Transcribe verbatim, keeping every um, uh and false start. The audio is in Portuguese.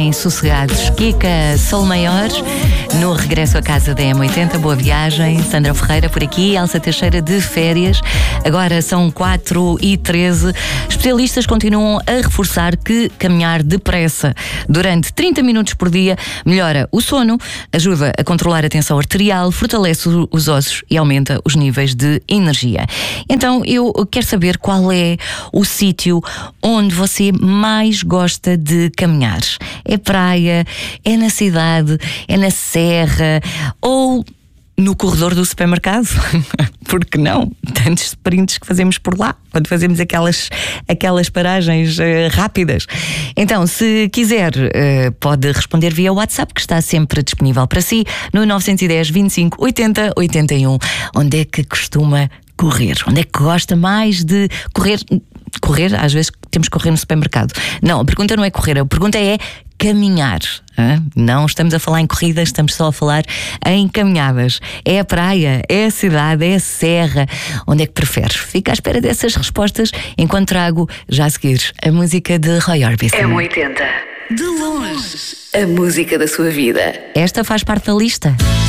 bem sossegados. Kika Sol Maior, no regresso a casa da M oitenta. Boa viagem. Sandra Ferreira por aqui, Elsa Teixeira de férias. Agora são quatro e treze. Especialistas continuam a reforçar que caminhar depressa durante trinta minutos por dia melhora o sono, ajuda a controlar a tensão arterial, fortalece os ossos e aumenta os níveis de energia. Então eu quero saber qual é o sítio onde você mais gosta de caminhar. É praia? É na cidade? É na serra? Ou no corredor do supermercado? Porque não? Tantos sprints que fazemos por lá, quando fazemos aquelas, aquelas paragens uh, rápidas. Então, se quiser, uh, pode responder via WhatsApp, que está sempre disponível para si, no nove um zero, vinte e cinco, oitenta, oitenta e um. Onde é que costuma correr? Onde é que gosta mais de correr? Correr, às vezes temos que correr no supermercado. Não, a pergunta não é correr, a pergunta é caminhar. Hein? Não estamos a falar em corridas, estamos só a falar em caminhadas. É a praia, é a cidade, é a serra. Onde é que preferes? Fica à espera dessas respostas enquanto trago, já a seguir, a música de Roy Orbison. M oitenta. De longe, a música da sua vida. Esta faz parte da lista.